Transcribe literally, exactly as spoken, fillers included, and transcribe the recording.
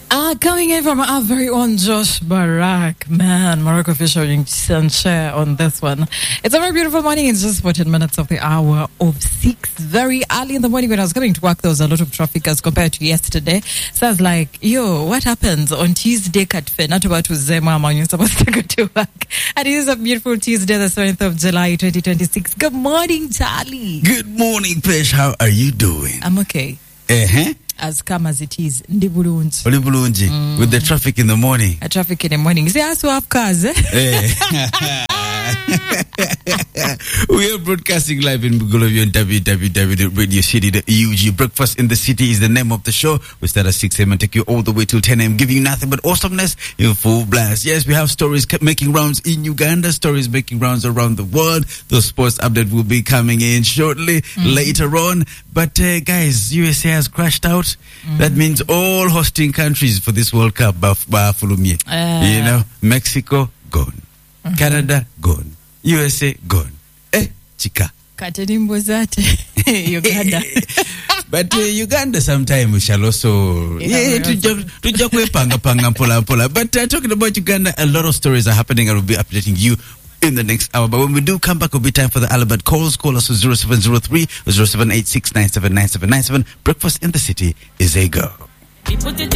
Uh, coming in from our very own Josh Barak. Man, Morocco featuring Sancher on this one. It's a very beautiful morning. It's just fourteen minutes of the hour of six. Very early in the morning when I was going to work, there was a lot of traffic as compared to yesterday. So I was like, yo, what happens on Tuesday, Katfe? Not about to Zema, when you're supposed to go to work. And it is a beautiful Tuesday, the seventh of July, twenty twenty-six. Good morning, Charlie. Good morning, Pesh. How are you doing? I'm okay. Uh-huh. As calm as it is. Ndi bulungi. Oli bulungi. Mm. With the traffic in the morning. A traffic in the morning. You see, I also have cars, eh? We are broadcasting live in Bugolovian on w w w dot radio city dot u g. Breakfast in the City is the name of the show. We start at six a.m. and take you all the way till ten a.m. giving you nothing but awesomeness in full blast. Yes, we have stories making rounds in Uganda, stories making rounds around the world. The sports update will be coming in shortly, mm-hmm. later on. But uh, guys, U S A has crashed out. Mm-hmm. That means all hosting countries for this World Cup, Bafulumie. Uh. You know, Mexico, gone. Mm-hmm. Canada, gone. U S A, gone. Eh, chika. Katenimbo zate. Uganda. But uh, Uganda sometime we shall also yeah, to panga panga pola pola. But uh, talking about Uganda, a lot of stories are happening. I will be updating you in the next hour. But when we do come back, it'll be time for the Albert calls. Call us to zero seven zero three or zero seven eight six nine seven nine seven nine seven. Breakfast in the City is a go.